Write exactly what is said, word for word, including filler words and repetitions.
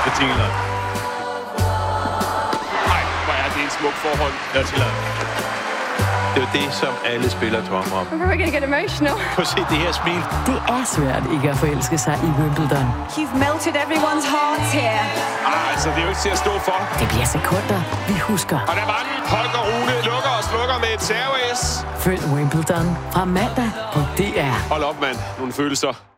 Betingelser. Nej, hvor er det en smuk forhold. Betingelser. Det er jo det, som alle spillere drømmer om. We're gonna get emotional. Prøv at se det her smil. Det er svært ikke at forelske sig i Wimbledon. You've melted everyone's hearts here. Ah, altså, det er jo ikke til at stå for. Det bliver sekunder, vi husker. Og der var den. Holger Rune lukker og slukker med et serveis. Følg Wimbledon fra mandag på D R. Hold op, mand. Nogle følelser.